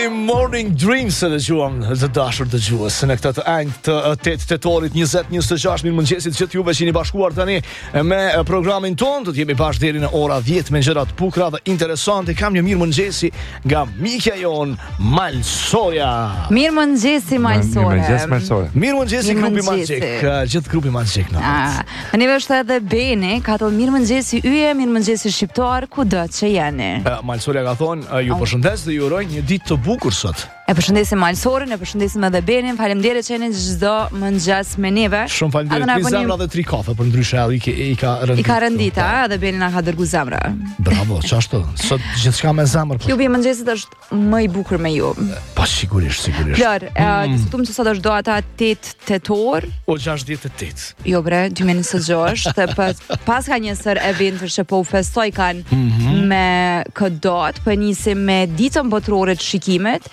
Early Morning Dreams e dëgjuam të dashur dëgjues në këtë të enjtë të 8 tetorit 2026. Mirëmëngjesit që juve që jeni bashkuar tani me programin ton. Do të jemi bashkë deri në ora 10 me gjëra të bukura dhe interesante. Kam një mirëmëngjesi nga mikja jon Malsoja. Mirëmëngjesi Malsore. Mirëmëngjesi grupi Magic. Gjithë grupi Magic në. Ne është edhe Beni, ka thonë mirëmëngjesi yje, mirëmëngjesi shqiptar, kudo që jeni. Malsoja ka thonë ju përshëndes dhe ju uroj një ditë të bukur sot. E përshëndesim Malsorin, e përshëndesim edhe Benin. Faleminderit që jeni çdo mëngjes me neve. Shumë faleminderit. Një zemra dhe 3 kafe për ndryshe i ka rëndit. I ka rëndita, edhe Beni na ka dërguar zemra. Bravo, çashtu. Sot gjithçka me zemër. Klubi i mëngjesit është më i bukur me ju. Po sigurisht. Flor, diskutojmë se sot është data 8 tetor. O 68. Jo bre, 2026, pas ka një sër event që po u festoj kanë me këtë datë, po nisim me ditën botërore të shikimit,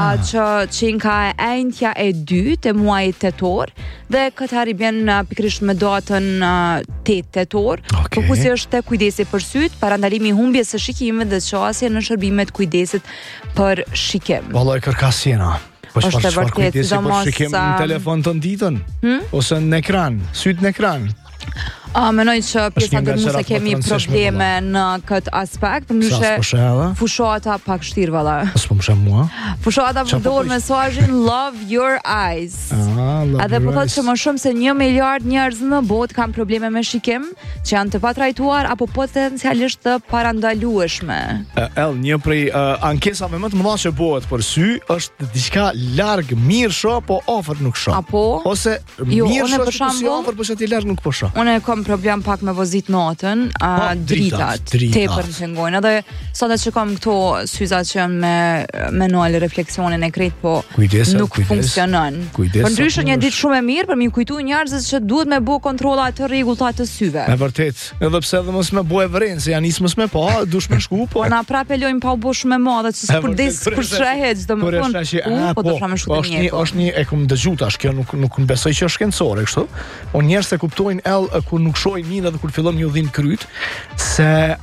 që ka e njëtja e 2 të muajit tetor, dhe këtë hari bjen pikrisht me datën 8 tetor, po ku si është kujdesi për syt, parandalimi i humbjes së shikimit dhe çështja në shërbimet kujdesit për shikim. Vallai kërkasjena. Po çfarë kujdesi për shikim në telefon të ditën? Ose në ekran, syt në ekran? Menoj që pjesa dërmuese kemi probleme në këtë aspekt, përndryshe fushata pak shtirë valla. S'po më shem mua. Fushata përdor mesazhin Love Your Eyes. Edhe po thotë që më shumë se 1 miliard njerëz në botë kanë probleme me shikim, që janë të patrajtuar apo potencialisht të parandalueshme. Një prej ankesave më të mëdha që bëhet për sy është diçka larg mirë shoh, po afër nuk shoh. Ose mirë shoh, po si afër, po ti larg nuk po shoh. Unë kam problem pak me vozit natën, dritat tepër më pengojnë. Edhe sot e shikojmë këto syzat që me manual refleksionin e krejt, po nuk funksionon. Por ndryshe një ditë shumë e mirë për mi kujtu njerëzit që duhet me bë kontrolla të rregullta të syve. E vërtet, edhe pse edhe mos me bëj vren se janë nismës me pa, dush me shku, po. Na prapë lojm pa u bë shumë e madhe, që s'përdes për shehet, domethënë. Po do shamë shku të mirë. Është një e kum dëgjuar tash, kjo nuk besoj që është shkencore kështu. Po njerëz se kuptojnë kur nuk shohin mirë dhe kur fillon një udhim kryt, se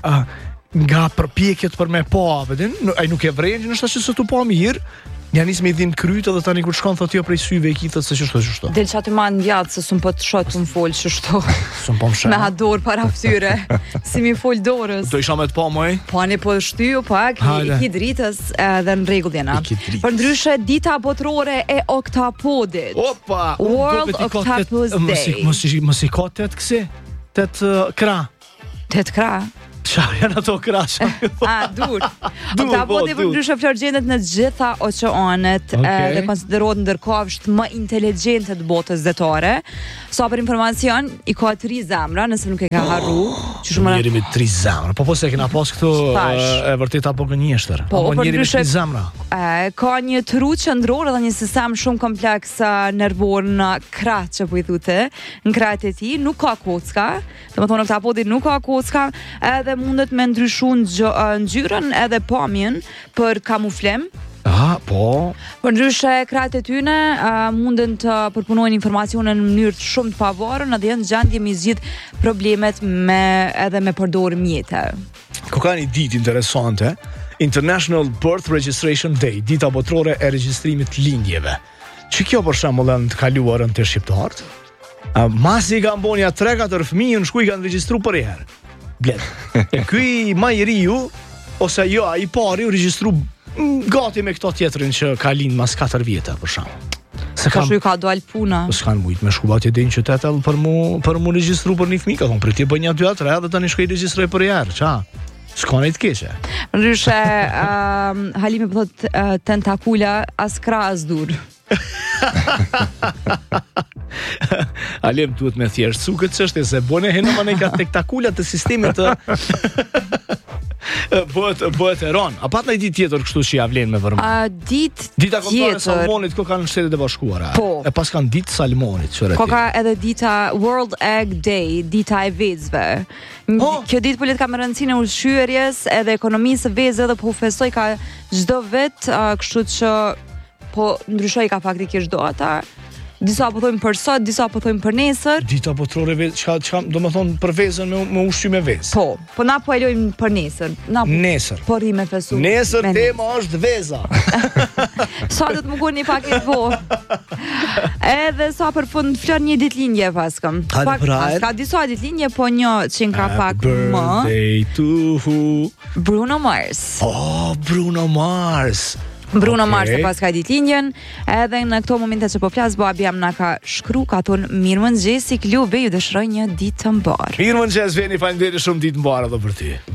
nga përpjekjet për me pa vedin, ai nuk e vren që është se tu pa mirë. Ja nis me dhim kryt edhe tani kur shkon thotë jo prej syve e kitët se ç'është. Del çati man gjat se s'un po të shoh të fol ç'është. S'un po mshë. Me hador para fytyre. Si mi fol dorës. Do isha me të pa më. Po ani po shtyu pak i dritës edhe në rregull jena. Por ndryshe dita botërore e oktapodit. Opa! World Octopus Day. Mos i ka 8 kësi? 8 krah. 8 krah. Çfarë janë ato krasha? Dur. Oktapodi ndryshe Flor gjendet në të gjitha oqeanet dhe konsiderohet ndërkohësisht më inteligjente të botës zëtare. Sa për informacion, i ka 3 zemra, nëse nuk e ka harru. Njeri me 3 zemra. Po se kena pas këtu e vërtet apo gënjeshtër. Apo njeri me 3 zemra. Ka një tru qendror dhe një sistem shumë kompleks nervor në krah, që po i thotë, në krahet e tij nuk ka kocka. Domethënë oktapodi nuk ka kocka, edhe mundet me ndryshu ngjyrën edhe pamjen për kamuflim. Po. Por ndryshe krahet e tyne munden të përpunojnë informacionin në mënyrë shumë të pavarur dhe janë gjendje me zgjidh problemet edhe me përdorë mjete. Ku ka një ditë interesante, International Birth Registration Day, dita botërore e regjistrimit lindjeve. Që kjo për shembull në të kaluarën të shqiptarët? Masi ka mbonja 3-4 fëmijë në shku i kanë regjistru për herë. Bled. E ky më i riu ose jo, ai pari u regjistru gati me këto tjetrin që ka lind mas 4 vjeta për shemb. Se ka dal puna. S'kan mujt me shkubat e din qytet edhe për mu regjistru për një fëmijë, ka thonë për ti bën 2-3 edhe tani shkoj regjistroj për herë, ça? S'ka të keqe. Ndryshe Halimi po thotë tentakula as krah as dur. Alem duhet me thjeshtësu këtë çështje se bën e henoman ka tentakula të sistemit të bëhet e ron. A pat një ditë tjetër kështu që ja vlen me vërmë? Dita kombëtare e salmonit ko kanë në Shtetet e Bashkuara. E pas kanë ditë salmonit. Ko ka edhe dita World Egg Day, dita e vezëve. Kjo ditë po let ka me rëndësinë e ushqyerjes edhe ekonomisë së vezëve dhe po festoj ka çdo vit, kështu që po ndryshoj ka faktikisht data. Disa po thojnë për sot, disa po thojnë për nesër. Dita botrore do më thonë për vezën me ushqim me vezë. Po na po e lojmë për nesër. Nesër. Po rime fesu. Nesër tema është veza. Sa do të më goni pak e vo. Edhe sa për fund flon një ditëlindje paskëm. Ka disa ditëlindje, po një që ka pak më. Birthday to who? Bruno Mars. Bruno Mars. Bruno Mars e pas ka ditëlindjen, edhe në këto momente që po flas babi jam na ka shkru ka thon mirëmëngjes, klubi ju dëshiroj një ditë të mbar. Mirëmëngjes, veni, faleminderit shumë, ditë të mbar edhe për ty.